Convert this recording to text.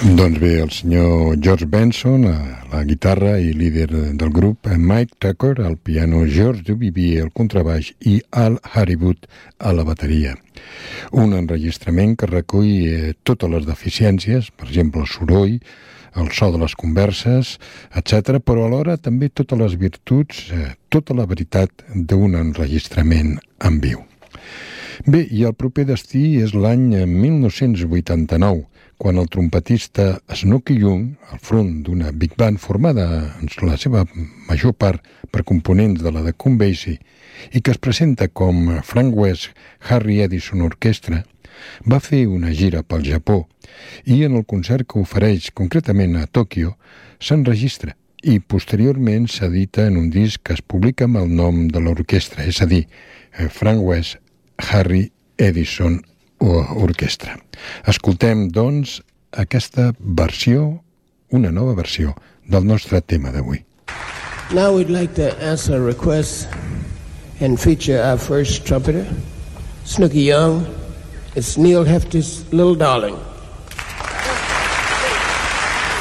Doncs bé, el senyor George Benson a la guitarra i líder del grup, Mike Tucker al piano, George Duvivier al contrabaix i Al Harwood a la bateria. Un enregistrament que recull totes les deficiències, per exemple el soroll, el so de les converses, etc., però alhora també totes les virtuts, tota la veritat d'un enregistrament en viu. Bé, i el proper destí és l'any 1989, quan el trompetista Snooky Young, al front d'una big band formada en la seva major part per components de la de Count Basie i que es presenta com Frank West Harry Edison Orchestra, va fer una gira pel Japó i en el concert que ofereix concretament a Tòquio s'enregistra i posteriorment s'edita en un disc que es publica amb el nom de l'orquestra, és a dir, Frank West Harry Edison Orquestra. Escoltem, doncs, aquesta versió, una nova versió del nostre tema d'avui. Now we'd like to answer a request and feature our first trumpeter, Snooky Young. It's Neil Hefti's Little Darling.